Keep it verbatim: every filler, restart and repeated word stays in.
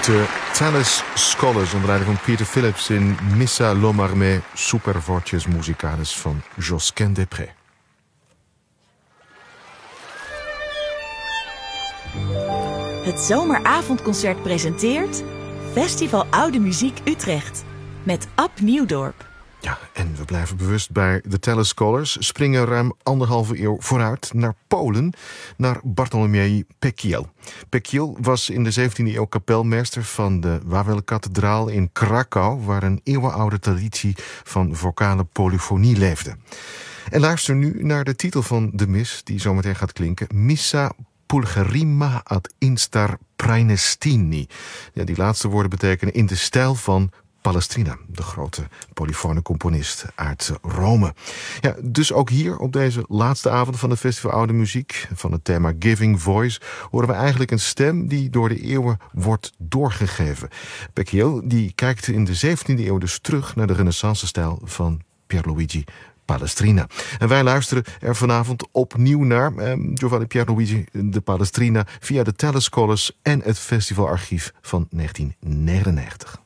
De Tallis Scholars onder leiding van Peter Phillips in Missa l'Homme Armé Super Voces Musicales van Josquin des Prés. Het zomeravondconcert presenteert Festival Oude Muziek Utrecht met Ab Nieuwdorp. Ja, en we blijven bewust bij de Tallis Scholars, springen ruim anderhalve eeuw vooruit naar Polen, naar Bartolomiej Pekiel. Pekiel was in de zeventiende eeuw kapelmeester van de Wawelkathedraal in Krakau, waar een eeuwenoude traditie van vocale polyfonie leefde. En luister nu naar de titel van de mis, die zometeen gaat klinken, Missa Pulcherima ad instar Praenestini. Ja, die laatste woorden betekenen in de stijl van Palestrina, de grote polyfone componist uit Rome. Ja, dus ook hier op deze laatste avond van het Festival Oude Muziek, van het thema Giving Voice, horen we eigenlijk een stem die door de eeuwen wordt doorgegeven. Pekiel die kijkt in de zeventiende eeuw dus terug naar de renaissance-stijl van Pierluigi Palestrina. En wij luisteren er vanavond opnieuw naar eh, Giovanni Pierluigi de Palestrina via de Tallis Scholars en het festivalarchief van negentien negenennegentig.